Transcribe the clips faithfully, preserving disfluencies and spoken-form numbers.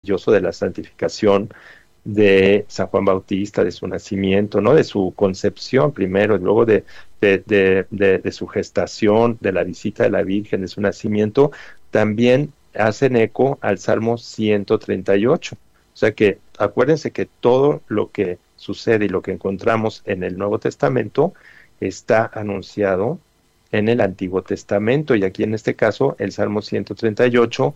maravilloso de la santificación de San Juan Bautista, de su nacimiento, ¿no? De su concepción primero, y luego de, de, de, de, de su gestación, de la visita de la Virgen, de su nacimiento, también hacen eco al Salmo ciento treinta y ocho. O sea que acuérdense que todo lo que sucede y lo que encontramos en el Nuevo Testamento está anunciado en el Antiguo Testamento, y aquí en este caso el Salmo ciento treinta y ocho,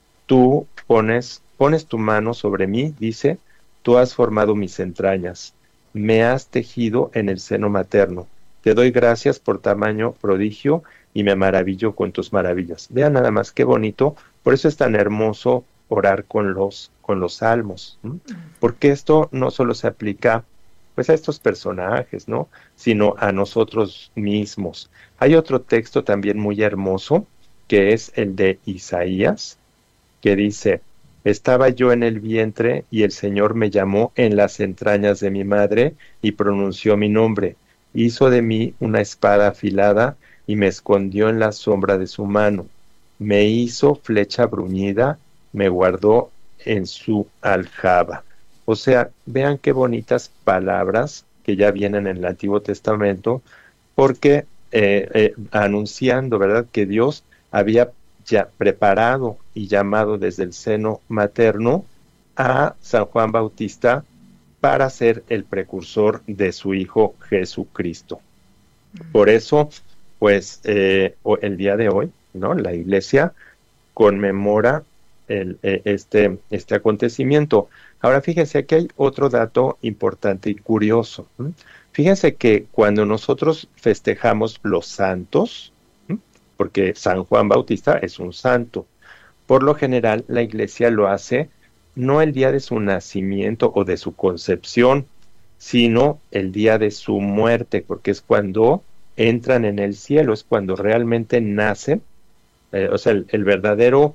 tú pones, pones tu mano sobre mí, dice, tú has formado mis entrañas, me has tejido en el seno materno, te doy gracias por tamaño prodigio y me maravillo con tus maravillas. Vean nada más qué bonito, por eso es tan hermoso orar con los, con los salmos, ¿m? Porque esto no solo se aplica pues a estos personajes, ¿no? Sino a nosotros mismos. Hay otro texto también muy hermoso, que es el de Isaías, que dice, estaba yo en el vientre y el Señor me llamó en las entrañas de mi madre y pronunció mi nombre. Hizo de mí una espada afilada y me escondió en la sombra de su mano. Me hizo flecha bruñida, me guardó en su aljaba. O sea, vean qué bonitas palabras que ya vienen en el Antiguo Testamento, porque eh, eh, anunciando, ¿verdad?, que Dios había ya preparado y llamado desde el seno materno a San Juan Bautista para ser el precursor de su Hijo Jesucristo. Por eso, pues, eh, el día de hoy, ¿no?, la Iglesia conmemora el, eh, este, este acontecimiento. Ahora fíjense, aquí hay otro dato importante y curioso. ¿m? Fíjense que cuando nosotros festejamos los santos, ¿m? porque San Juan Bautista es un santo, por lo general la Iglesia lo hace no el día de su nacimiento o de su concepción, sino el día de su muerte, porque es cuando entran en el cielo, es cuando realmente nacen, eh, o sea, el, el verdadero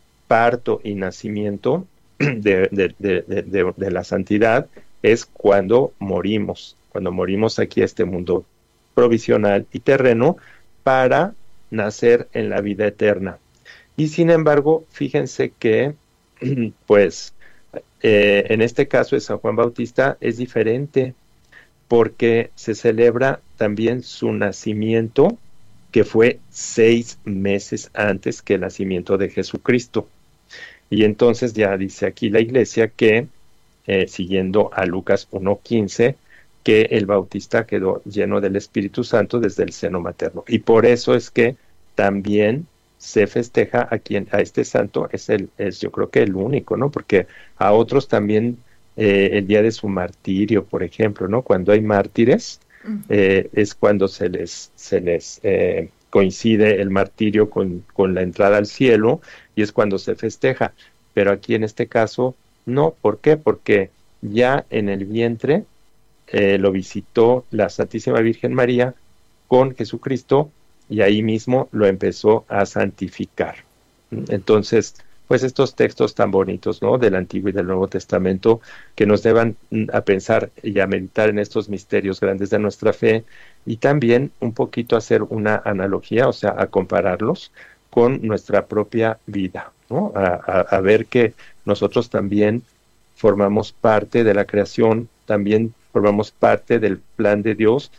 parto y nacimiento de, de, de, de, de, de la santidad es cuando morimos, cuando morimos aquí a este mundo provisional y terreno para nacer en la vida eterna. Y sin embargo, fíjense que, pues, eh, en este caso de San Juan Bautista es diferente, porque se celebra también su nacimiento, que fue seis meses antes que el nacimiento de Jesucristo. Y entonces ya dice aquí la Iglesia que, eh, siguiendo a Lucas uno quince, que el Bautista quedó lleno del Espíritu Santo desde el seno materno. Y por eso es que también se festeja a quien, a este santo, es el, es yo creo que el único, ¿no? Porque a otros también eh, el día de su martirio, por ejemplo, ¿no? Cuando hay mártires, uh-huh. eh, es cuando se les, se les eh, coincide el martirio con, con la entrada al cielo, y es cuando se festeja. Pero aquí en este caso, no. ¿Por qué? Porque ya en el vientre eh, lo visitó la Santísima Virgen María con Jesucristo, y ahí mismo lo empezó a santificar. Entonces, pues estos textos tan bonitos, ¿no?, del Antiguo y del Nuevo Testamento, que nos llevan a pensar y a meditar en estos misterios grandes de nuestra fe, y también un poquito hacer una analogía, o sea, a compararlos con nuestra propia vida, ¿no? A, a, a ver que nosotros también formamos parte de la creación, también formamos parte del plan de Dios,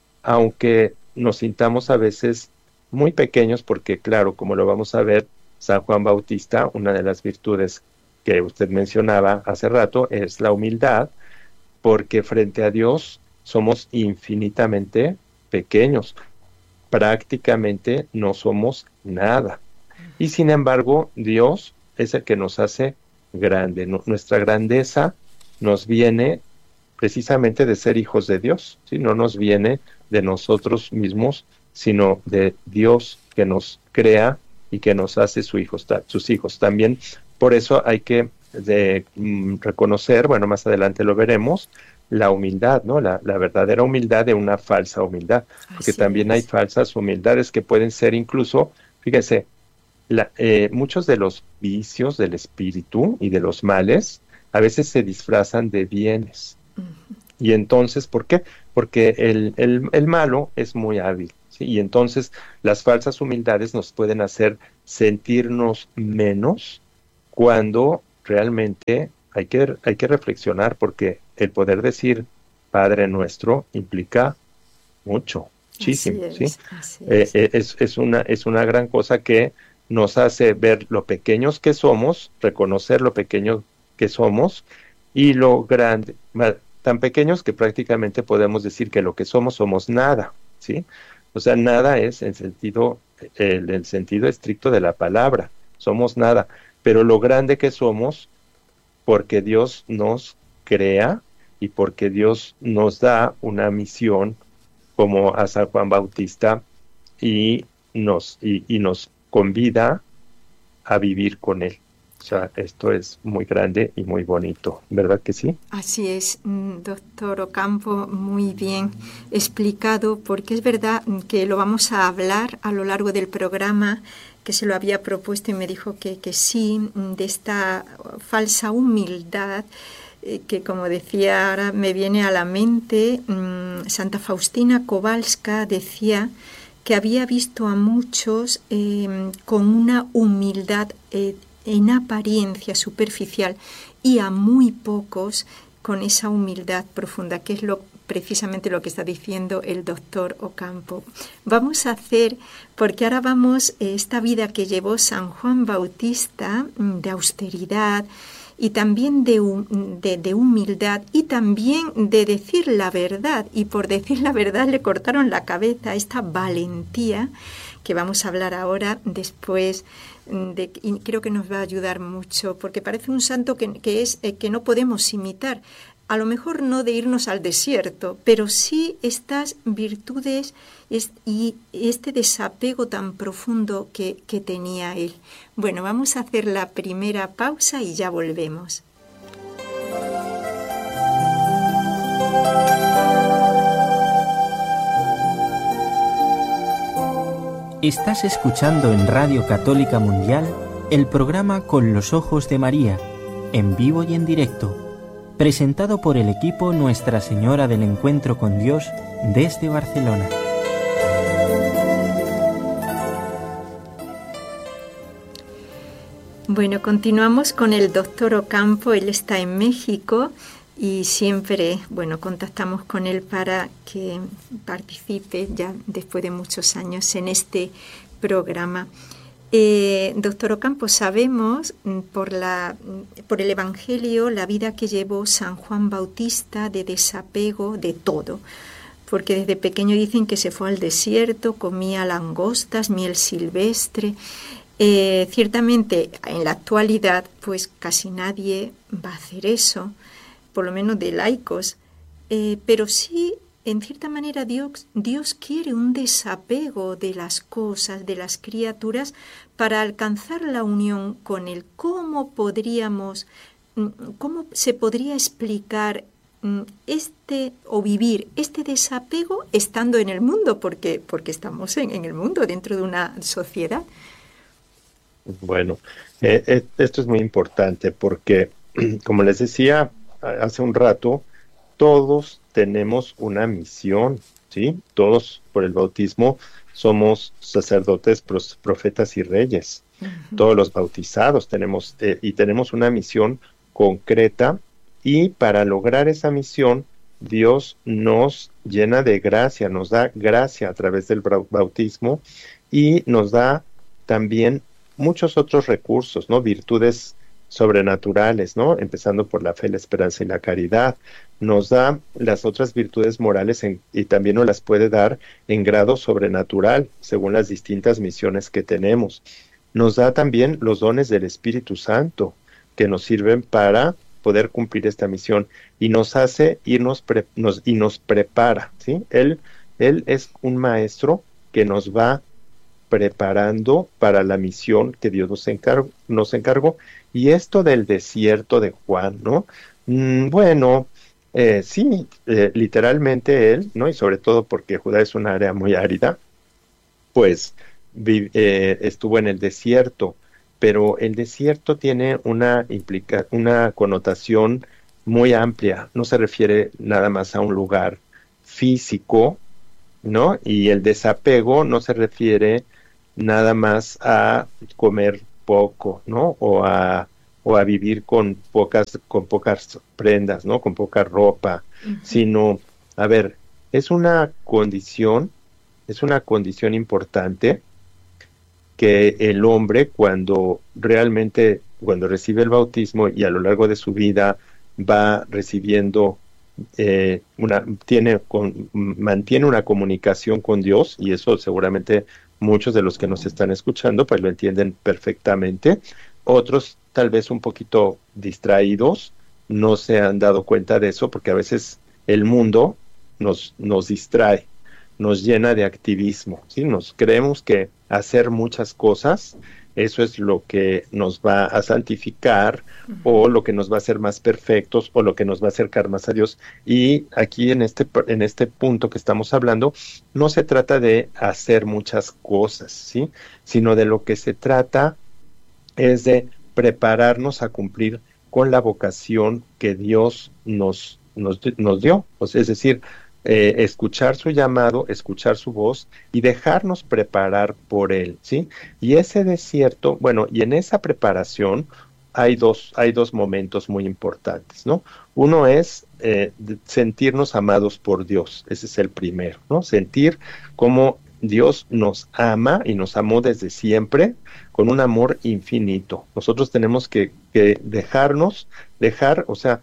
aunque nos sintamos a veces muy pequeños, porque claro, como lo vamos a ver, San Juan Bautista, una de las virtudes que usted mencionaba hace rato, es la humildad, porque frente a Dios somos infinitamente pequeños, prácticamente no somos nada. Y sin embargo, Dios es el que nos hace grande. Nuestra grandeza nos viene precisamente de ser hijos de Dios, ¿sí? No nos viene de nosotros mismos, sino de Dios que nos crea y que nos hace su hijos, sus hijos. También por eso hay que de, mm, reconocer, bueno, más adelante lo veremos, la humildad, ¿no? La, la verdadera humildad de una falsa humildad, porque Así también es. Hay falsas humildades que pueden ser incluso, fíjese, la, eh, muchos de los vicios del espíritu y de los males a veces se disfrazan de bienes. Uh-huh. Y entonces, ¿por qué? Porque el, el, el malo es muy hábil, ¿sí? Y entonces las falsas humildades nos pueden hacer sentirnos menos cuando realmente hay que, hay que reflexionar, porque el poder decir Padre Nuestro implica mucho, muchísimo, Así ¿sí? es, así Eh, es. eh, es, es, una, es una gran cosa que nos hace ver lo pequeños que somos, reconocer lo pequeño que somos y lo grande, tan pequeños que prácticamente podemos decir que lo que somos somos nada, ¿sí? O sea, nada es en sentido, el, el sentido estricto de la palabra, somos nada, pero lo grande que somos porque Dios nos crea y porque Dios nos da una misión como a San Juan Bautista y nos, y, y nos convida a vivir con él. O sea, esto es muy grande y muy bonito, ¿verdad que sí? Así es, doctor Ocampo, muy bien explicado, porque es verdad que lo vamos a hablar a lo largo del programa, que se lo había propuesto y me dijo que, que sí, de esta falsa humildad, eh, que como decía ahora me viene a la mente, mmm, Santa Faustina Kowalska decía que había visto a muchos eh, con una humildad eh, en apariencia superficial y a muy pocos con esa humildad profunda, que es lo precisamente lo que está diciendo el doctor Ocampo. Vamos a hacer, porque ahora vamos, eh, esta vida que llevó San Juan Bautista, de austeridad y también de, de, de humildad y también de decir la verdad, y por decir la verdad le cortaron la cabeza, esta valentía que vamos a hablar ahora después, de, y creo que nos va a ayudar mucho, porque parece un santo que, que, es, eh, que no podemos imitar, a lo mejor no de irnos al desierto, pero sí estas virtudes es, y este desapego tan profundo que, que tenía él. Bueno, vamos a hacer la primera pausa y ya volvemos. Estás escuchando en Radio Católica Mundial el programa Con los Ojos de María, en vivo y en directo, presentado por el equipo Nuestra Señora del Encuentro con Dios desde Barcelona. Bueno, continuamos con el doctor Ocampo, él está en México y siempre, bueno, contactamos con él para que participe ya después de muchos años en este programa. Eh, doctor Ocampo, sabemos por, la, por el Evangelio la vida que llevó San Juan Bautista de desapego de todo, porque desde pequeño dicen que se fue al desierto, comía langostas, miel silvestre. Eh, ciertamente en la actualidad pues casi nadie va a hacer eso, por lo menos de laicos, eh, pero sí, en cierta manera, Dios, Dios quiere un desapego de las cosas, de las criaturas, para alcanzar la unión con Él. ¿Cómo podríamos, cómo se podría explicar este o vivir este desapego estando en el mundo? Porque, porque estamos en, en el mundo, dentro de una sociedad. Bueno, eh, eh, esto es muy importante porque, como les decía hace un rato, todos tenemos una misión, ¿sí? Todos por el bautismo somos sacerdotes, profetas y reyes. Uh-huh. Todos los bautizados tenemos, eh, y tenemos una misión concreta, y para lograr esa misión, Dios nos llena de gracia, nos da gracia a través del bautismo y nos da también muchos otros recursos, ¿no? Virtudes sobrenaturales, ¿no? Empezando por la fe, la esperanza y la caridad. Nos da las otras virtudes morales en, y también nos las puede dar en grado sobrenatural, según las distintas misiones que tenemos. Nos da también los dones del Espíritu Santo, que nos sirven para poder cumplir esta misión, y nos hace irnos pre, nos, y nos prepara, ¿sí? Él, él es un maestro que nos va preparando para la misión que Dios nos encargó, nos encargó. Y esto del desierto de Juan, ¿no? Mm, bueno, eh, sí, eh, literalmente él, ¿no? Y sobre todo porque Judá es un área muy árida, pues vi, eh, estuvo en el desierto, pero el desierto tiene una, implica, una connotación muy amplia, no se refiere nada más a un lugar físico, ¿no? Y el desapego no se refiere nada más a comer poco, ¿no? O a o a vivir con pocas, con pocas prendas, ¿no? Con poca ropa, uh-huh. sino, a ver, es una condición, es una condición importante que el hombre cuando realmente, cuando recibe el bautismo y a lo largo de su vida va recibiendo eh, una, tiene, con, mantiene una comunicación con Dios, y eso seguramente muchos de los que nos están escuchando pues lo entienden perfectamente. Otros tal vez un poquito distraídos no se han dado cuenta de eso, porque a veces el mundo nos, nos distrae, nos llena de activismo, ¿sí? Nos creemos que hacer muchas cosas, eso es lo que nos va a santificar, uh-huh. o lo que nos va a hacer más perfectos, o lo que nos va a acercar más a Dios. Y aquí en este, en este punto que estamos hablando, no se trata de hacer muchas cosas, ¿sí? Sino de lo que se trata es de prepararnos a cumplir con la vocación que Dios nos, nos, nos dio. O sea, es decir, Eh, escuchar su llamado, escuchar su voz y dejarnos preparar por él, ¿sí? Y ese desierto, bueno, y en esa preparación hay dos, hay dos momentos muy importantes, ¿no? Uno es eh, sentirnos amados por Dios, ese es el primero, ¿no? Sentir cómo Dios nos ama y nos amó desde siempre con un amor infinito. Nosotros tenemos que, que dejarnos, dejar, o sea,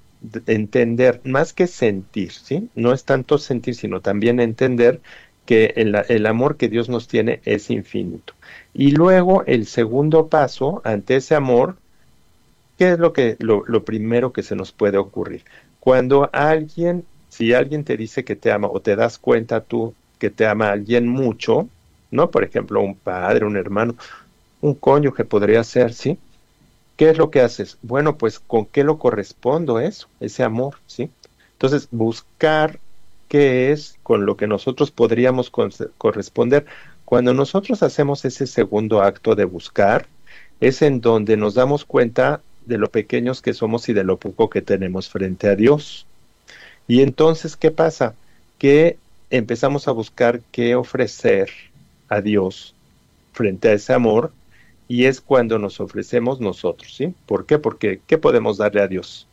entender, más que sentir, ¿sí? No es tanto sentir, sino también entender que el, el amor que Dios nos tiene es infinito. Y luego el segundo paso ante ese amor, ¿qué es lo que lo, lo primero que se nos puede ocurrir? Cuando alguien, si alguien te dice que te ama, o te das cuenta tú que te ama alguien mucho, ¿no? Por ejemplo, un padre, un hermano, un cónyuge podría ser, ¿sí? ¿Qué es lo que haces? Bueno, pues, ¿con qué lo correspondo eso? Ese amor, ¿sí? Entonces, buscar qué es con lo que nosotros podríamos corresponder. Cuando nosotros hacemos ese segundo acto de buscar, es en donde nos damos cuenta de lo pequeños que somos y de lo poco que tenemos frente a Dios. Y entonces, ¿qué pasa? Que empezamos a buscar qué ofrecer a Dios frente a ese amor, y es cuando nos ofrecemos nosotros, ¿sí? ¿Por qué? Porque ¿qué podemos darle a Dios?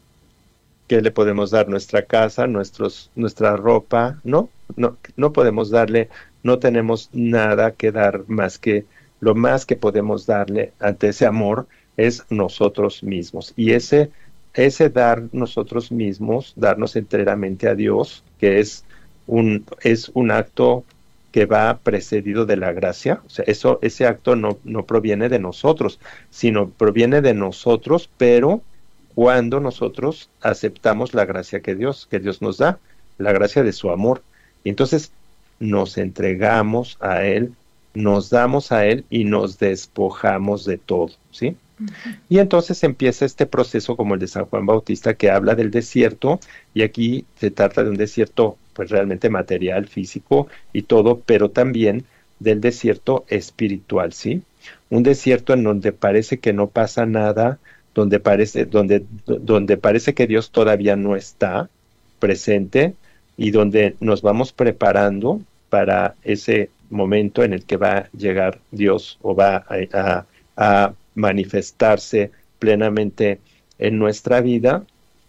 ¿Qué le podemos dar? Nuestra casa, nuestros, nuestra ropa, ¿no? No, no podemos darle, no tenemos nada que dar más que, lo más que podemos darle ante ese amor es nosotros mismos. Y ese, ese dar nosotros mismos, darnos enteramente a Dios, que es un, es un acto que va precedido de la gracia, o sea, eso, ese acto no, no proviene de nosotros, sino proviene de nosotros, pero cuando nosotros aceptamos la gracia que Dios, que Dios nos da, la gracia de su amor, y entonces nos entregamos a Él, nos damos a Él y nos despojamos de todo, ¿sí? Uh-huh. Y entonces empieza este proceso como el de San Juan Bautista, que habla del desierto, y aquí se trata de un desierto pues realmente material, físico y todo, pero también del desierto espiritual, ¿sí? Un desierto en donde parece que no pasa nada, donde parece, donde, donde parece que Dios todavía no está presente, y donde nos vamos preparando para ese momento en el que va a llegar Dios, o va a, a, a manifestarse plenamente en nuestra vida,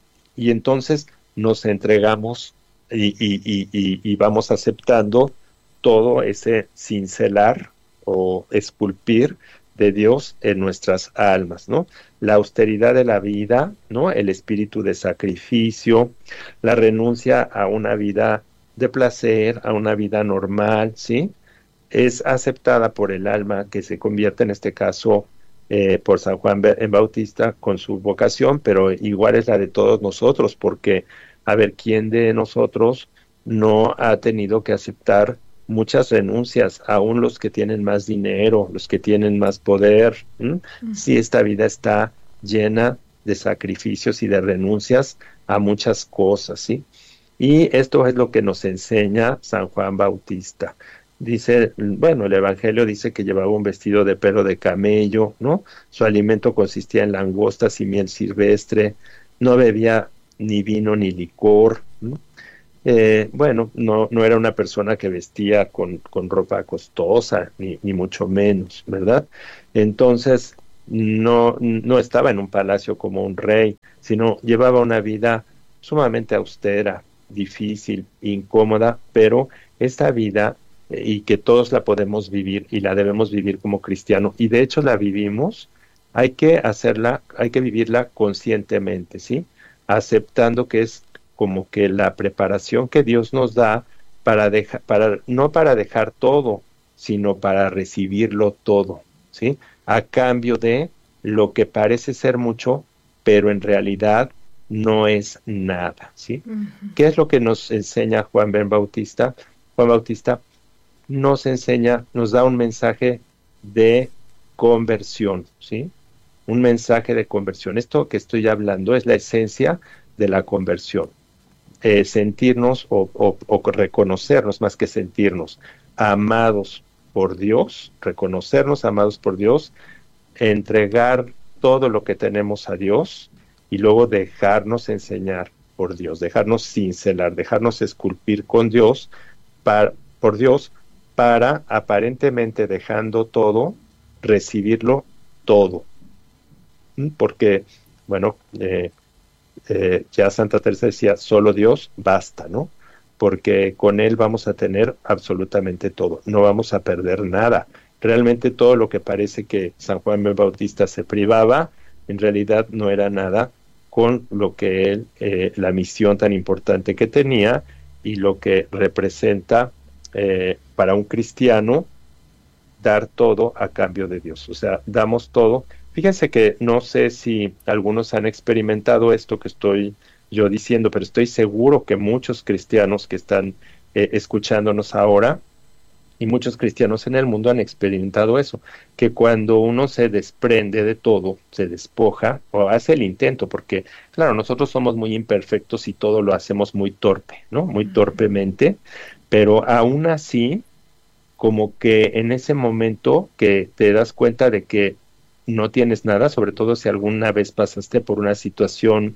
y entonces nos entregamos Y, y, y, y, y vamos aceptando todo ese cincelar o esculpir de Dios en nuestras almas, ¿no? La austeridad de la vida, ¿no? El espíritu de sacrificio, la renuncia a una vida de placer, a una vida normal, ¿sí? Es aceptada por el alma, que se convierte en este caso eh, por San Juan Bautista con su vocación, pero igual es la de todos nosotros, porque a ver, ¿quién de nosotros no ha tenido que aceptar muchas renuncias? Aún los que tienen más dinero, los que tienen más poder. ¿Mm? Uh-huh. Sí, esta vida está llena de sacrificios y de renuncias a muchas cosas, ¿sí? Y esto es lo que nos enseña San Juan Bautista. Dice, bueno, el Evangelio dice que llevaba un vestido de pelo de camello, ¿no? Su alimento consistía en langostas y miel silvestre, no bebía ni vino ni licor, ¿no? Eh, bueno, no, no era una persona que vestía con, con ropa costosa, ni, ni mucho menos, ¿verdad? Entonces, no, no estaba en un palacio como un rey, sino llevaba una vida sumamente austera, difícil, incómoda, pero esta vida, eh, y que todos la podemos vivir y la debemos vivir como cristiano, y de hecho la vivimos, hay que hacerla, hay que vivirla conscientemente, ¿sí? Aceptando que es como que la preparación que Dios nos da para dejar, para, no para dejar todo, sino para recibirlo todo, ¿sí? A cambio de lo que parece ser mucho, pero en realidad no es nada, ¿sí? Uh-huh. ¿Qué es lo que nos enseña Juan Ben Bautista? Juan Bautista nos enseña, nos da un mensaje de conversión, ¿sí? Un mensaje de conversión. Esto que estoy hablando es la esencia de la conversión. Eh, sentirnos o, o, o reconocernos, más que sentirnos, amados por Dios, reconocernos amados por Dios, entregar todo lo que tenemos a Dios y luego dejarnos enseñar por Dios, dejarnos cincelar, dejarnos esculpir con Dios, para, por Dios, para aparentemente dejando todo, recibirlo todo. Porque, bueno, eh, eh, ya Santa Teresa decía, solo Dios basta, ¿no? Porque con Él vamos a tener absolutamente todo, no vamos a perder nada. Realmente todo lo que parece que San Juan Bautista se privaba, en realidad no era nada con lo que él, eh, la misión tan importante que tenía y lo que representa eh, para un cristiano dar todo a cambio de Dios. O sea, damos todo. Fíjense que no sé si algunos han experimentado esto que estoy yo diciendo, pero estoy seguro que muchos cristianos que están eh, escuchándonos ahora y muchos cristianos en el mundo han experimentado eso, que cuando uno se desprende de todo, se despoja o hace el intento, porque claro, nosotros somos muy imperfectos y todo lo hacemos muy torpe, ¿no? Muy torpemente, pero aún así, como que en ese momento que te das cuenta de que no tienes nada, sobre todo si alguna vez pasaste por una situación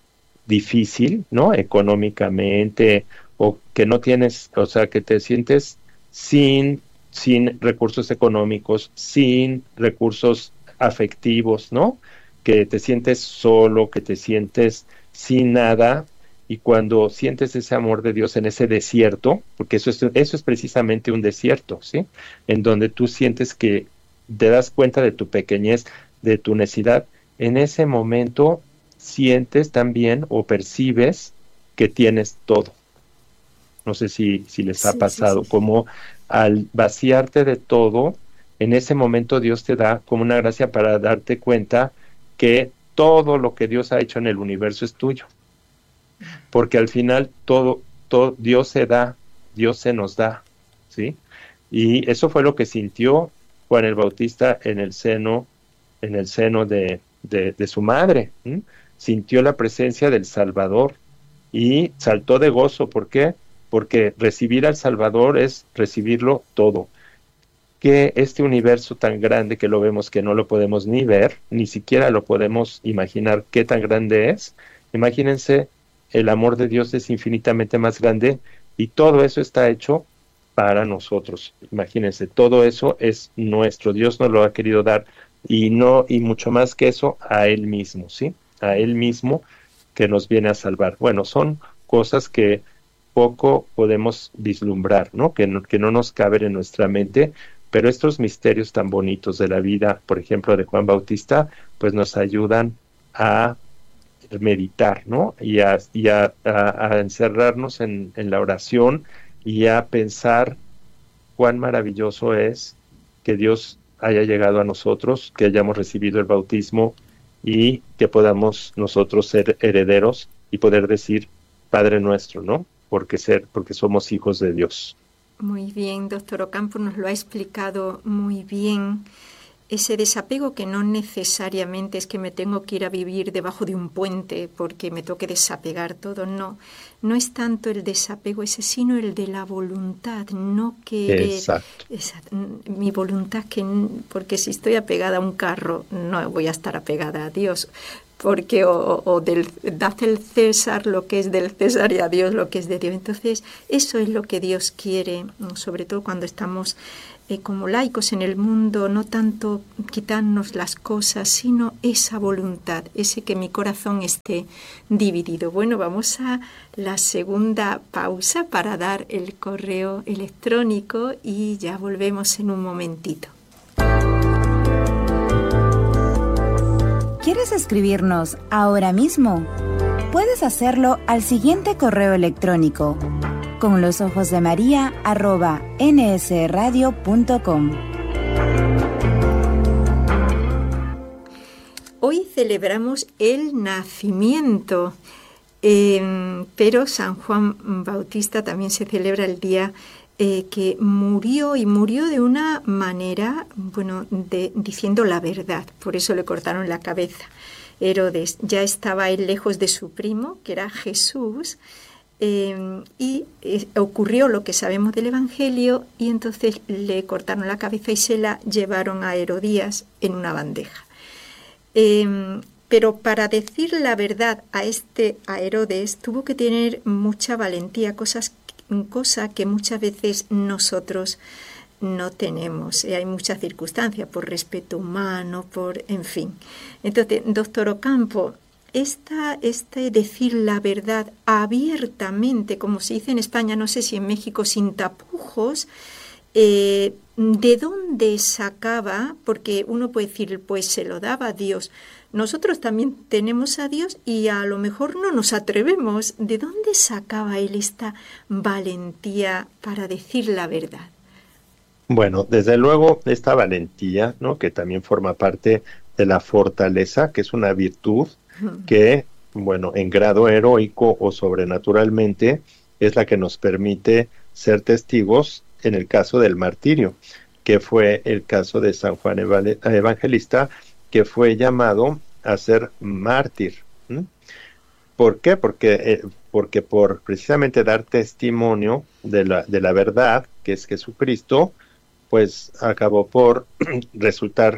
difícil, ¿no? Económicamente, o que no tienes, o sea, que te sientes sin, sin recursos económicos, sin recursos afectivos, ¿no? Que te sientes solo, que te sientes sin nada, y cuando sientes ese amor de Dios en ese desierto, porque eso es, eso es precisamente un desierto, ¿sí? En donde tú sientes que te das cuenta de tu pequeñez, de tu necesidad, en ese momento sientes también o percibes que tienes todo. No sé si, si les ha Sí, pasado, sí, sí. como al vaciarte de todo, en ese momento Dios te da como una gracia para darte cuenta que todo lo que Dios ha hecho en el universo es tuyo. Porque al final todo, todo Dios se da, Dios se nos da, ¿sí? Y eso fue lo que sintió Juan el Bautista en el seno, en el seno de, de, de su madre, ¿sí? Sintió la presencia del Salvador y saltó de gozo. ¿Por qué? Porque recibir al Salvador es recibirlo todo. Que este universo tan grande que lo vemos, que no lo podemos ni ver, ni siquiera lo podemos imaginar qué tan grande es. Imagínense, el amor de Dios es infinitamente más grande y todo eso está hecho para nosotros. Imagínense, todo eso es nuestro. Dios nos lo ha querido dar y no, y mucho más que eso, a Él mismo, ¿sí? A Él mismo que nos viene a salvar. Bueno, son cosas que poco podemos vislumbrar, ¿no? Que no, que no nos caben en nuestra mente, pero estos misterios tan bonitos de la vida, por ejemplo, de Juan Bautista, pues nos ayudan a meditar, ¿no? Y a, y a, a, a encerrarnos en, en la oración y a pensar cuán maravilloso es que Dios haya llegado a nosotros, que hayamos recibido el bautismo y que podamos nosotros ser herederos y poder decir Padre nuestro, ¿no? Porque ser, porque somos hijos de Dios. Muy bien, doctor Ocampo nos lo ha explicado muy bien. Ese desapego que no necesariamente es que me tengo que ir a vivir debajo de un puente porque me toque desapegar todo, no. No es tanto el desapego ese, sino el de la voluntad, no querer. Exacto. Esa, mi voluntad, que porque si estoy apegada a un carro, no voy a estar apegada a Dios. porque o, o del dad al César lo que es del César y a Dios lo que es de Dios. Entonces, eso es lo que Dios quiere, sobre todo cuando estamos eh, como laicos en el mundo, no tanto quitarnos las cosas, sino esa voluntad, ese que mi corazón esté dividido. Bueno, vamos a la segunda pausa para dar el correo electrónico y ya volvemos en un momentito. ¿Quieres escribirnos ahora mismo? Puedes hacerlo al siguiente correo electrónico: con los ojos de María arroba nsradio punto com. Hoy celebramos el nacimiento, eh, pero San Juan Bautista también se celebra el día Eh, que murió y murió de una manera, bueno, de, diciendo la verdad. Por eso le cortaron la cabeza. Herodes ya estaba él lejos de su primo, que era Jesús, eh, y eh, ocurrió lo que sabemos del Evangelio, y entonces le cortaron la cabeza y se la llevaron a Herodías en una bandeja. Eh, pero para decir la verdad a este a Herodes tuvo que tener mucha valentía, cosas cosa que muchas veces nosotros no tenemos. Eh, hay muchas circunstancias, por respeto humano, por, en fin. Entonces, doctor Ocampo, esta, este decir la verdad abiertamente, como se dice en España, no sé si en México, sin tapujos, eh, ¿de dónde sacaba? Porque uno puede decir, pues se lo daba a Dios. Nosotros también tenemos a Dios y a lo mejor no nos atrevemos. ¿De dónde sacaba él esta valentía para decir la verdad? Bueno, desde luego esta valentía, ¿no?, que también forma parte de la fortaleza, que es una virtud uh-huh. que, bueno, en grado heroico o sobrenaturalmente es la que nos permite ser testigos en el caso del martirio, que fue el caso de San Juan Evangelista, que fue llamado a ser mártir. ¿Mm? ¿Por qué? Porque, eh, porque por precisamente dar testimonio de la, de la verdad, que es Jesucristo, pues acabó por resultar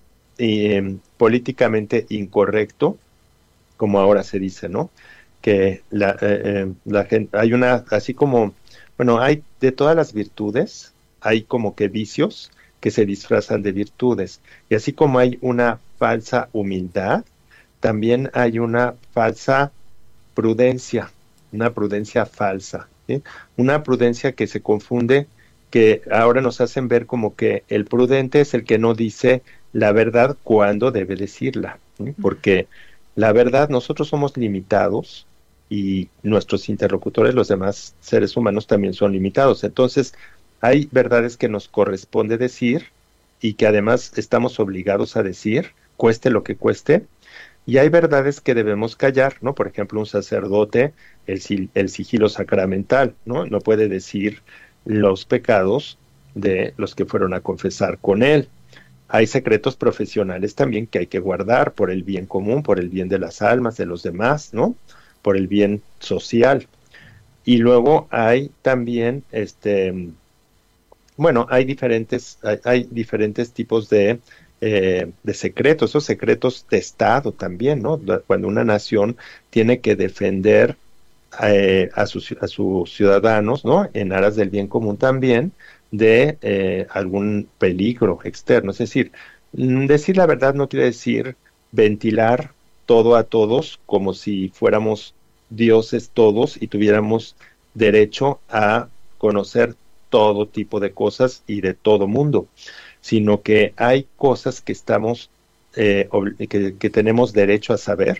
eh, políticamente incorrecto, como ahora se dice, ¿no? Que la, eh, eh, la gente, hay una, así como, bueno, hay de todas las virtudes, hay como que vicios que se disfrazan de virtudes. Y así como hay una falsa humildad, también hay una falsa prudencia, una prudencia falsa, ¿sí? Una prudencia que se confunde, que ahora nos hacen ver como que el prudente es el que no dice la verdad cuando debe decirla, ¿sí? Porque la verdad, nosotros somos limitados y nuestros interlocutores, los demás seres humanos, también son limitados. Entonces, hay verdades que nos corresponde decir y que además estamos obligados a decir, cueste lo que cueste, y hay verdades que debemos callar, ¿no? Por ejemplo, un sacerdote, el, el sigilo sacramental, ¿no? No puede decir los pecados de los que fueron a confesar con él. Hay secretos profesionales también que hay que guardar por el bien común, por el bien de las almas, de los demás, ¿no? Por el bien social. Y luego hay también, este... Bueno, hay diferentes, hay, hay diferentes tipos de, eh, de secretos, esos secretos de Estado también, ¿no? Cuando una nación tiene que defender eh, a, sus, a sus ciudadanos, ¿no?, en aras del bien común también, de eh, algún peligro externo. Es decir, decir la verdad no quiere decir ventilar todo a todos como si fuéramos dioses todos y tuviéramos derecho a conocer todo tipo de cosas y de todo mundo, sino que hay cosas que estamos, eh, que, que tenemos derecho a saber,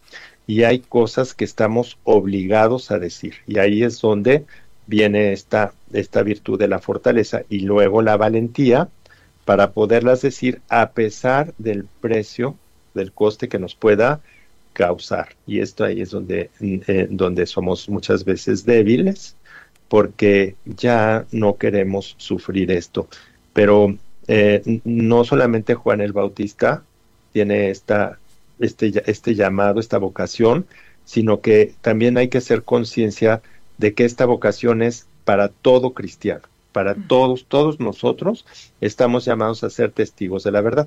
y hay cosas que estamos obligados a decir, y ahí es donde viene esta, esta virtud de la fortaleza, y luego la valentía para poderlas decir a pesar del precio, del coste que nos pueda causar. Y esto ahí es donde, eh, donde somos muchas veces débiles, porque ya no queremos sufrir esto. Pero eh, no solamente Juan el Bautista tiene esta, este, este llamado, esta vocación, sino que también hay que hacer conciencia de que esta vocación es para todo cristiano, para todos, todos nosotros estamos llamados a ser testigos de la verdad.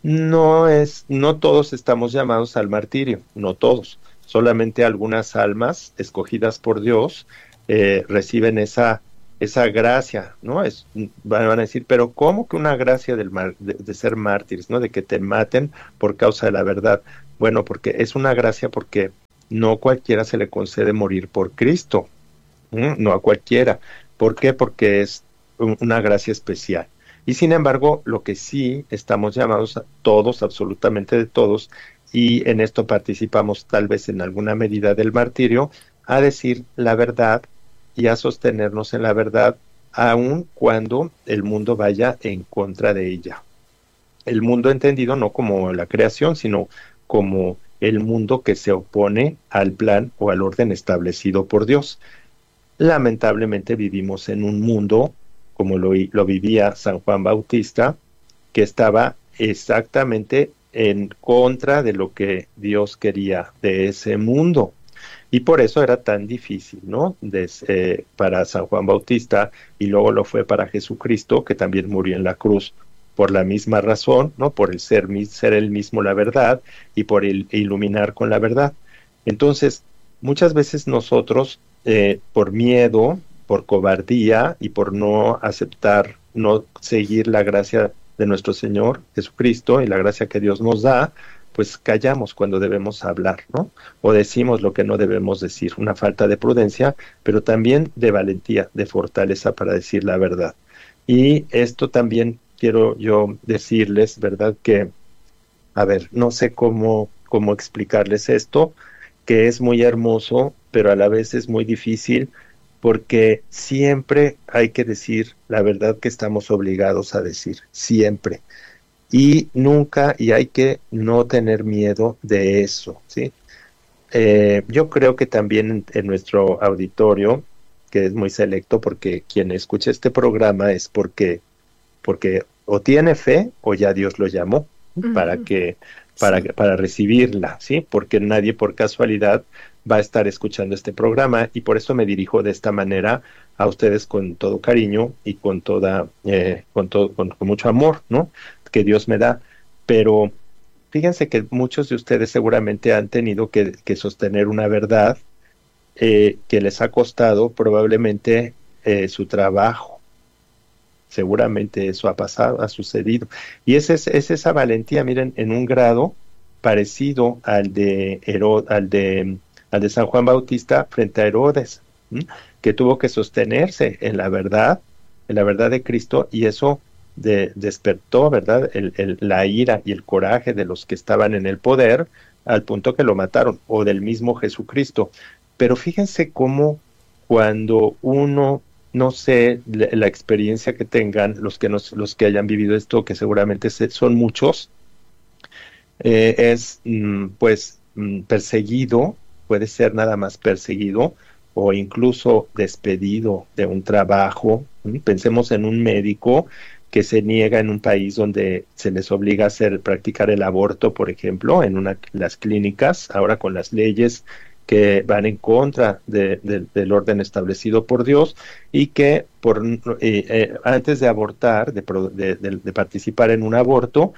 No es, no todos estamos llamados al martirio, no todos. Solamente algunas almas escogidas por Dios eh, reciben esa esa gracia, ¿no? Es, van a decir, pero ¿cómo que una gracia del mar, de, de ser mártires, ¿no? De que te maten por causa de la verdad. Bueno, porque es una gracia porque no cualquiera se le concede morir por Cristo, ¿Mm? no a cualquiera. ¿Por qué? Porque es un, una gracia especial. Y sin embargo, lo que sí estamos llamados a todos, absolutamente de todos, y en esto participamos tal vez en alguna medida del martirio, a decir la verdad y a sostenernos en la verdad, aun cuando el mundo vaya en contra de ella. El mundo entendido no como la creación, sino como el mundo que se opone al plan o al orden establecido por Dios. Lamentablemente vivimos en un mundo, como lo, lo vivía San Juan Bautista, que estaba exactamente en contra de lo que Dios quería de ese mundo. Y por eso era tan difícil, ¿no? Des, eh, para San Juan Bautista, y luego lo fue para Jesucristo, que también murió en la cruz por la misma razón, ¿no? Por el ser, ser él mismo la verdad y por el iluminar con la verdad. Entonces, muchas veces nosotros, eh, por miedo, por cobardía y por no aceptar, no seguir la gracia de nuestro Señor Jesucristo y la gracia que Dios nos da, pues callamos cuando debemos hablar, ¿no? O decimos lo que no debemos decir, una falta de prudencia, pero también de valentía, de fortaleza para decir la verdad. Y esto también quiero yo decirles, ¿verdad? Que, a ver, no sé cómo, cómo explicarles esto, que es muy hermoso, pero a la vez es muy difícil, porque siempre hay que decir la verdad que estamos obligados a decir, siempre. Y nunca, y hay que no tener miedo de eso, ¿sí? Eh, yo creo que también en, en nuestro auditorio, que es muy selecto, porque quien escucha este programa es porque, porque o tiene fe o ya Dios lo llamó, uh-huh. para que, para, sí. para recibirla, ¿sí? Porque nadie por casualidad va a estar escuchando este programa, y por eso me dirijo de esta manera a ustedes con todo cariño y con toda, eh, con todo, con, con mucho amor, ¿no? Que Dios me da. Pero fíjense que muchos de ustedes seguramente han tenido que, que sostener una verdad eh, que les ha costado probablemente eh, su trabajo. Seguramente eso ha pasado, ha sucedido. Y es, es, es esa valentía, miren, en un grado parecido al de, Herod, al de, al de San Juan Bautista frente a Herodes, ¿m? que tuvo que sostenerse en la verdad, en la verdad de Cristo, y eso De, despertó, ¿verdad?, el, el, la ira y el coraje de los que estaban en el poder, al punto que lo mataron, o del mismo Jesucristo. Pero fíjense cómo cuando uno, no sé, la, la experiencia que tengan los que, nos, los que hayan vivido esto, que seguramente se, son muchos, eh, es mm, pues mm, perseguido, puede ser nada más perseguido, o incluso despedido de un trabajo. ¿sí? Pensemos en un médico que se niega en un país donde se les obliga a hacer, practicar el aborto, por ejemplo, en una, las clínicas, ahora con las leyes que van en contra de, de, del orden establecido por Dios, y que por eh, eh, antes de abortar, de, de, de, de participar en un aborto,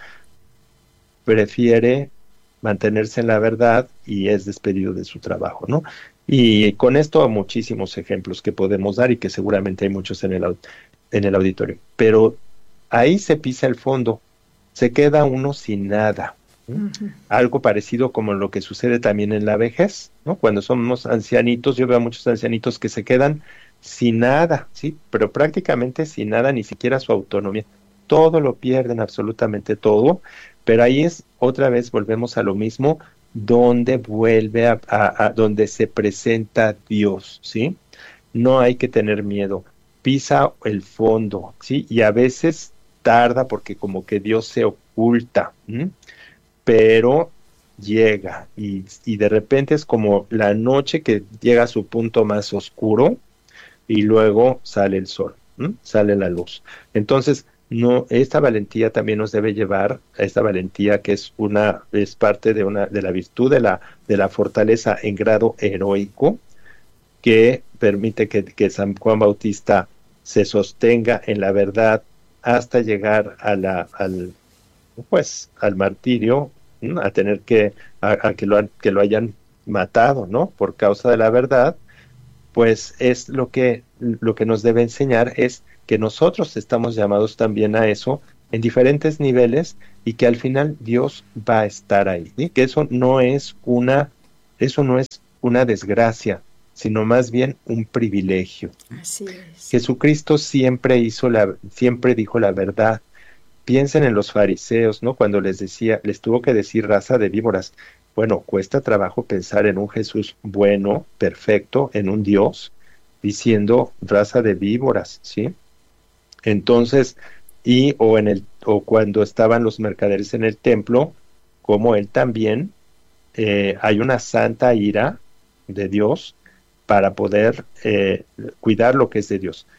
prefiere mantenerse en la verdad y es despedido de su trabajo, ¿no? Y con esto muchísimos ejemplos que podemos dar y que seguramente hay muchos en el, en el auditorio. Pero ahí se pisa el fondo, se queda uno sin nada. ¿sí? Uh-huh. Algo parecido como lo que sucede también en la vejez, ¿no? Cuando somos ancianitos, yo veo a muchos ancianitos que se quedan sin nada, ¿sí? Pero prácticamente sin nada, ni siquiera su autonomía. Todo lo pierden, absolutamente todo, pero ahí es, otra vez volvemos a lo mismo, donde vuelve a, a, a donde se presenta Dios, ¿sí? No hay que tener miedo, pisa el fondo, ¿sí? Y a veces tarda porque como que Dios se oculta, ¿sí? Pero llega y, y de repente es como la noche que llega a su punto más oscuro y luego sale el sol, ¿sí? Sale la luz. Entonces, no, esta valentía también nos debe llevar a esta valentía que es una es parte de una de la virtud de la de la fortaleza en grado heroico que permite que, que San Juan Bautista se sostenga en la verdad hasta llegar a la al pues al martirio, ¿no? A tener que, a, a que, lo, que lo hayan matado, ¿no? Por causa de la verdad, pues es lo que, lo que nos debe enseñar es que nosotros estamos llamados también a eso en diferentes niveles y que al final Dios va a estar ahí, ¿sí? Que eso no es una, eso no es una desgracia, sino más bien un privilegio. Así es. Jesucristo siempre hizo la, siempre dijo la verdad. Piensen en los fariseos, ¿no? Cuando les decía, les tuvo que decir raza de víboras. Bueno, cuesta trabajo pensar en un Jesús bueno, perfecto, en un Dios, diciendo raza de víboras, ¿sí? Entonces, y o en el, o cuando estaban los mercaderes en el templo, como él también, eh, hay una santa ira de Dios para poder eh, cuidar lo que es de Dios.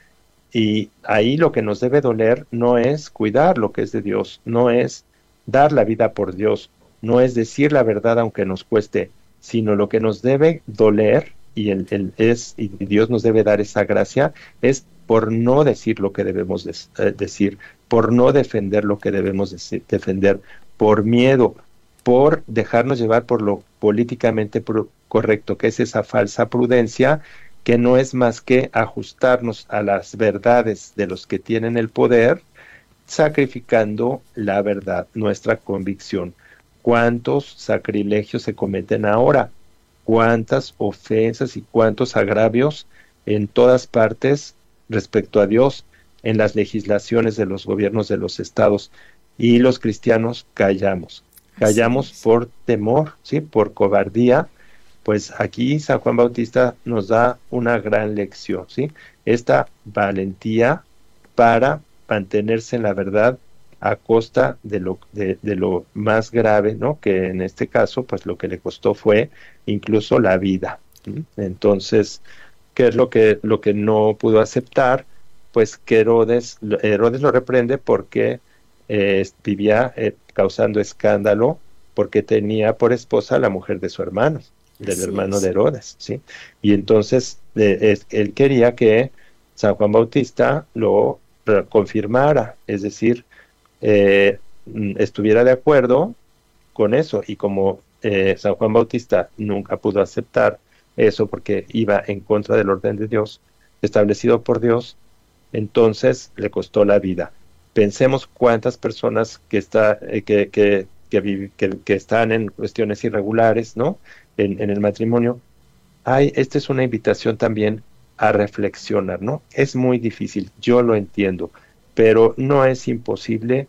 Y ahí lo que nos debe doler no es cuidar lo que es de Dios, no es dar la vida por Dios, no es decir la verdad aunque nos cueste, sino lo que nos debe doler y, el, el es, y Dios nos debe dar esa gracia, es por no decir lo que debemos de, eh, decir, por no defender lo que debemos de, defender, por miedo, por dejarnos llevar por lo políticamente correcto, que es esa falsa prudencia, que no es más que ajustarnos a las verdades de los que tienen el poder, sacrificando la verdad, nuestra convicción. ¿Cuántos sacrilegios se cometen ahora? ¿Cuántas ofensas y cuántos agravios en todas partes respecto a Dios, en las legislaciones de los gobiernos de los estados? Y los cristianos callamos. Callamos por temor, ¿sí? Por cobardía. Pues aquí San Juan Bautista nos da una gran lección, ¿sí? Esta valentía para mantenerse en la verdad a costa de lo, de, de lo más grave, ¿no? Que en este caso, pues lo que le costó fue incluso la vida, ¿sí? Entonces, ¿qué es lo que, lo que no pudo aceptar? Pues que Herodes, Herodes lo reprende porque eh, vivía eh, causando escándalo, porque tenía por esposa a la mujer de su hermano, del Así hermano es. de Herodes, ¿sí? Y entonces eh, es, él quería que San Juan Bautista lo confirmara, es decir, eh, estuviera de acuerdo con eso, y como eh, San Juan Bautista nunca pudo aceptar eso porque iba en contra del orden de Dios, establecido por Dios, entonces le costó la vida. Pensemos cuántas personas que, está, eh, que, que, que, que, que están en cuestiones irregulares, ¿no? En, en el matrimonio. Ay, esta es una invitación también a reflexionar, ¿no? Es muy difícil, yo lo entiendo, pero no es imposible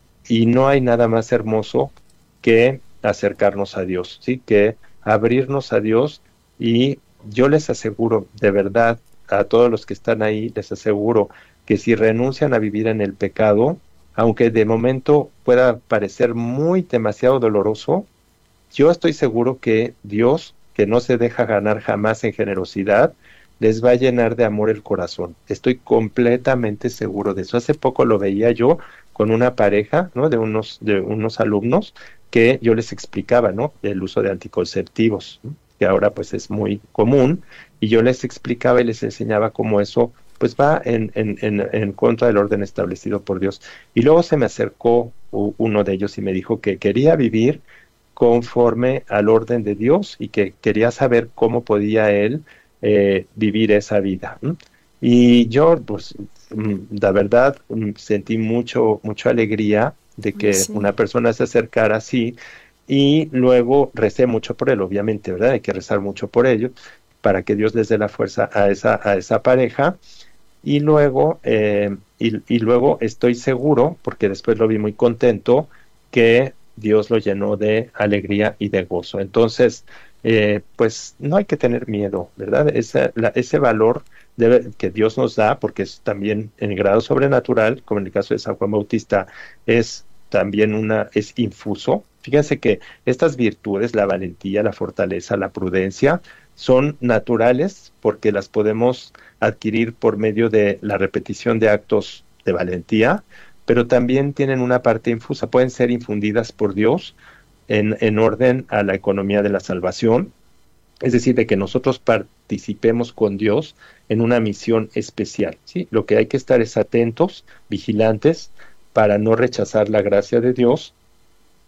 y no hay nada más hermoso que acercarnos a Dios, ¿sí? Que abrirnos a Dios, y yo les aseguro, de verdad, a todos los que están ahí, les aseguro que si renuncian a vivir en el pecado, aunque de momento pueda parecer muy demasiado doloroso, yo estoy seguro que Dios, que no se deja ganar jamás en generosidad, les va a llenar de amor el corazón. Estoy completamente seguro de eso. Hace poco lo veía yo con una pareja, ¿no? De unos, de unos alumnos que yo les explicaba, ¿no? El uso de anticonceptivos, ¿no? Que ahora pues es muy común, y yo les explicaba y les enseñaba cómo eso pues va en, en, en, en contra del orden establecido por Dios. Y luego se me acercó uno de ellos y me dijo que quería vivir conforme al orden de Dios y que quería saber cómo podía él eh, vivir esa vida. ¿Mm? Y yo, pues, la verdad, sentí mucho, mucha alegría de que sí. una persona se acercara así, y luego recé mucho por él, obviamente, ¿verdad? Hay que rezar mucho por ello, para que Dios les dé la fuerza a esa, a esa pareja. Y luego, eh, y, y luego estoy seguro, porque después lo vi muy contento, que Dios lo llenó de alegría y de gozo. Entonces, eh, pues no hay que tener miedo, ¿verdad? Ese, la, ese valor debe, que Dios nos da, porque es también en grado sobrenatural, como en el caso de San Juan Bautista, es también una, es infuso. Fíjense que estas virtudes, la valentía, la fortaleza, la prudencia, son naturales porque las podemos adquirir por medio de la repetición de actos de valentía, pero también tienen una parte infusa, pueden ser infundidas por Dios en, en orden a la economía de la salvación, es decir, de que nosotros participemos con Dios en una misión especial, ¿sí? Lo que hay que estar es atentos, vigilantes, para no rechazar la gracia de Dios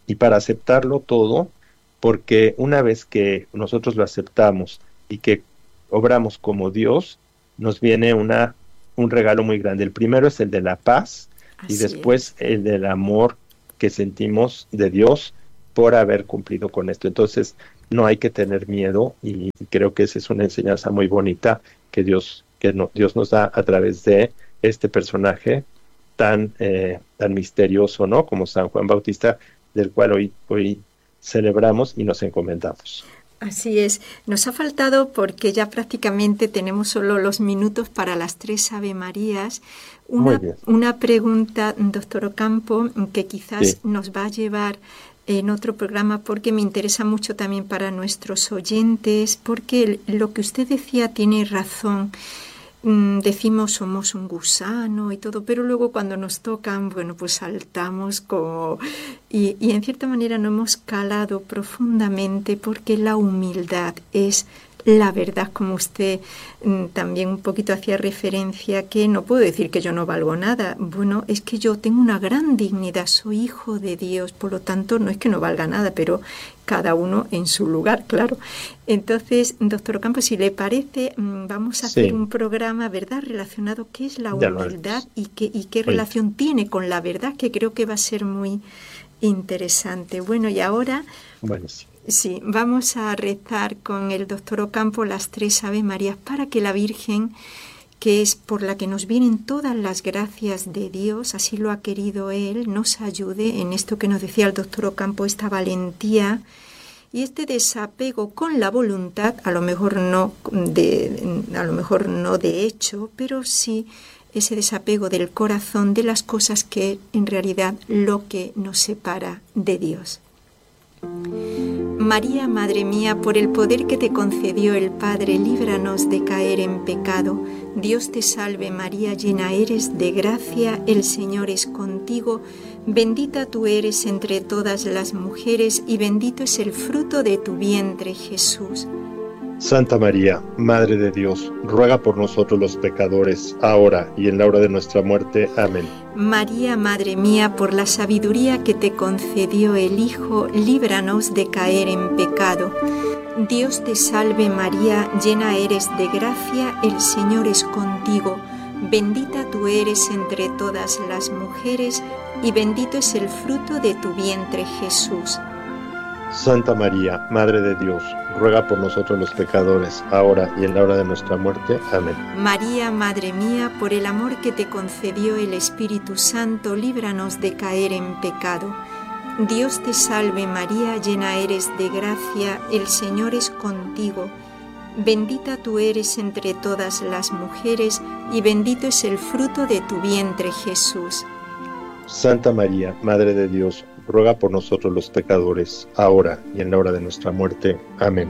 y para aceptarlo todo, porque una vez que nosotros lo aceptamos y que obramos como Dios, nos viene una, un regalo muy grande. El primero es el de la paz, Así y después es. el del amor que sentimos de Dios por haber cumplido con esto. Entonces, no hay que tener miedo, y creo que esa es una enseñanza muy bonita que Dios, que no, Dios nos da a través de este personaje tan, eh, tan misterioso, ¿no? Como San Juan Bautista, del cual hoy, hoy celebramos y nos encomendamos. Así es. Nos ha faltado, porque ya prácticamente tenemos solo los minutos para las tres Ave Marías, una, una pregunta, doctor Ocampo, que quizás sí. nos va a llevar en otro programa, porque me interesa mucho también para nuestros oyentes, porque lo que usted decía tiene razón. Decimos somos un gusano y todo, pero luego cuando nos tocan, bueno, pues saltamos como... Y, y en cierta manera no hemos calado profundamente, porque la humildad es la verdad, como usted mm, también un poquito hacía referencia, que no puedo decir que yo no valgo nada. Bueno, es que yo tengo una gran dignidad, soy hijo de Dios, por lo tanto no es que no valga nada, pero cada uno en su lugar, claro. Entonces, doctor Ocampo, si le parece, vamos a sí. hacer un programa, ¿verdad?, relacionado qué es la humildad y qué, y qué relación sí. tiene con la verdad, que creo que va a ser muy interesante. Bueno, y ahora... Bueno, sí. Sí, vamos a rezar con el doctor Ocampo las tres Ave Marías para que la Virgen, que es por la que nos vienen todas las gracias de Dios, así lo ha querido Él, nos ayude en esto que nos decía el doctor Ocampo, esta valentía y este desapego con la voluntad, a lo mejor no de, a lo mejor no de hecho, pero sí ese desapego del corazón de las cosas que en realidad lo que nos separa de Dios. María, Madre mía, por el poder que te concedió el Padre, líbranos de caer en pecado. Dios te salve María, llena eres de gracia, el Señor es contigo. Bendita tú eres entre todas las mujeres y bendito es el fruto de tu vientre, Jesús. Santa María, Madre de Dios, ruega por nosotros los pecadores, ahora y en la hora de nuestra muerte. Amén. María, Madre mía, por la sabiduría que te concedió el Hijo, líbranos de caer en pecado. Dios te salve María, llena eres de gracia, el Señor es contigo. Bendita tú eres entre todas las mujeres y bendito es el fruto de tu vientre, Jesús. Santa María, Madre de Dios, ruega por nosotros los pecadores, ahora y en la hora de nuestra muerte. Amén. María, Madre mía, por el amor que te concedió el Espíritu Santo, líbranos de caer en pecado. Dios te salve María, llena eres de gracia, el Señor es contigo. Bendita tú eres entre todas las mujeres y bendito es el fruto de tu vientre, Jesús. Santa María, Madre de Dios, ruega por nosotros los pecadores, ahora y en la hora de nuestra muerte. Amén.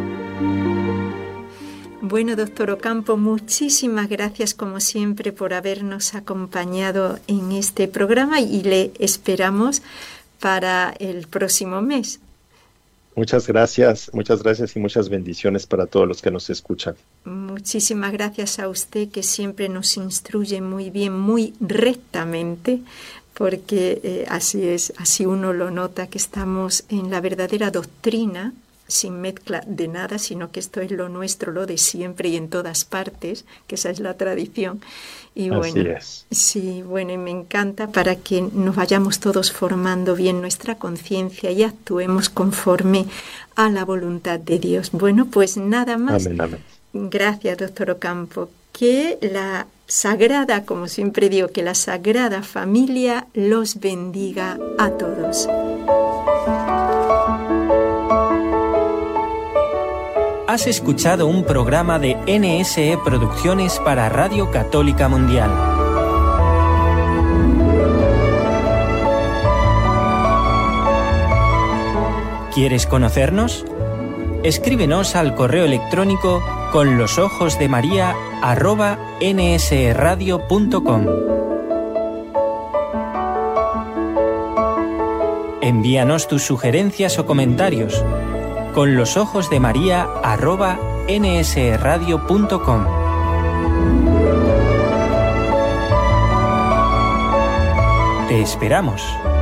Bueno, doctor Ocampo, muchísimas gracias como siempre por habernos acompañado en este programa y le esperamos para el próximo mes. Muchas gracias, muchas gracias y muchas bendiciones para todos los que nos escuchan. Muchísimas gracias a usted, que siempre nos instruye muy bien, muy rectamente, porque eh, así es, así uno lo nota, que estamos en la verdadera doctrina, sin mezcla de nada, sino que esto es lo nuestro, lo de siempre y en todas partes, que esa es la tradición. Y así bueno, es. Sí, bueno, y me encanta para que nos vayamos todos formando bien nuestra conciencia y actuemos conforme a la voluntad de Dios. Bueno, pues nada más. Amén, amén. Gracias, doctor Ocampo. Que la Sagrada, como siempre digo, que la Sagrada Familia los bendiga a todos. Has escuchado un programa de N S E Producciones para Radio Católica Mundial. ¿Quieres conocernos? Escríbenos al correo electrónico con los ojos de María arroba nsradio punto com. Envíanos tus sugerencias o comentarios con los ojos de María arroba nsradio punto com. Te esperamos.